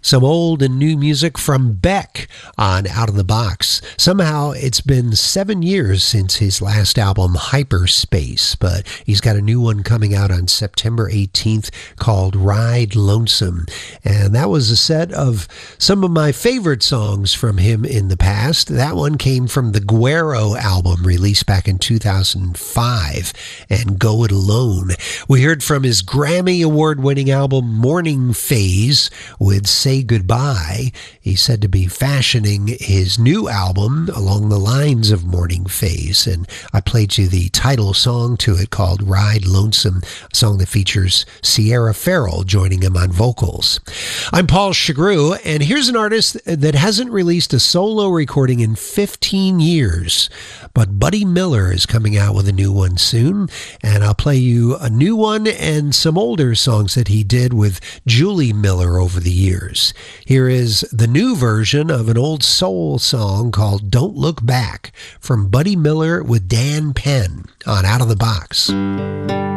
Some old and new music from Beck on Out of the Box. Somehow it's been 7 years since his last album, Hyperspace, but he's got a new one coming out on September 18th called Ride Lonesome. And that was a set of some of my favorite songs from him in the past. That one came from the Guero album released back in 2005, and Go It Alone. We heard from his Grammy Award-winning album Morning Phase with Say Goodbye. He's said to be fashioning his new album along the lines of Morning Phase, and I played you the title song to it called Ride Lonesome, a song that features Sierra Farrell joining him on vocals. I'm Paul Chagru, and here's an artist that hasn't released a solo recording in 15 years, but Buddy Miller is coming out with a new one soon, and I'll play you a new one and some older songs that he did with Julie Miller over the years. Here is the new version of an old soul song called Don't Look Back from Buddy Miller with Dan Penn on Out of the Box.